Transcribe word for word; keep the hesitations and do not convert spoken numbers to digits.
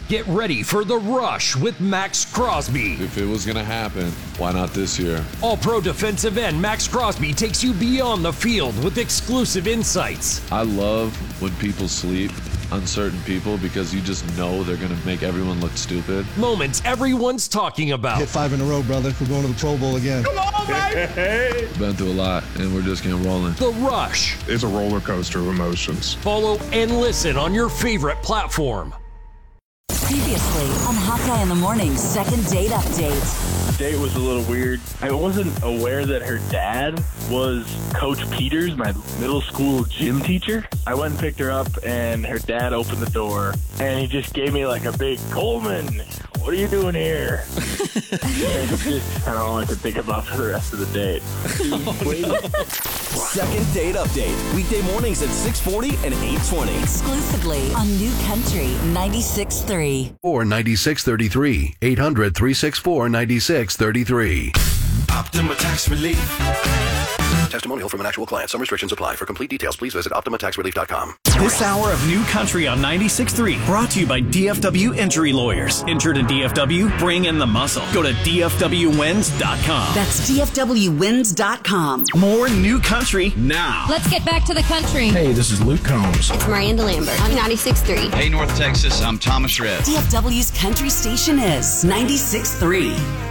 Get ready for The Rush with Max Crosby. If it was going to happen, why not this year? All-Pro defensive end Max Crosby takes you beyond the field with exclusive insights. I love when people sleep on certain people because you just know they're going to make everyone look stupid. Moments everyone's talking about. Hit five in a row, brother. We're going to the Pro Bowl again. Come on, baby! Been through a lot, and we're just getting rolling. The Rush. It's a roller coaster of emotions. Follow and listen on your favorite platform. Previously on Hawkeye in the Morning's second date update. The date was a little weird. I wasn't aware that her dad was Coach Peters, my middle school gym teacher. I went and picked her up, and her dad opened the door, and he just gave me like a big, Coleman, what are you doing here? And it's just kind of all I could think about for the rest of the date. Second date update. Weekday mornings at six forty and eight twenty. Exclusively on New Country ninety-six point three. Or ninety-six thirty-three. eight hundred, three six four, nine six three three. Optima Tax Relief. Testimonial from an actual client. Some restrictions apply. For complete details, please visit optima tax relief dot com. This hour of New Country on ninety-six point three brought to you by D F W Injury Lawyers. Injured in D F W? Bring in the muscle. Go to D F W wins dot com. That's D F W wins dot com. More New Country now. Let's get back to the country. Hey, this is Luke Combs. It's Miranda Lambert on ninety-six point three. Hey, North Texas, I'm Thomas Redd. D F W's country station is ninety-six point three.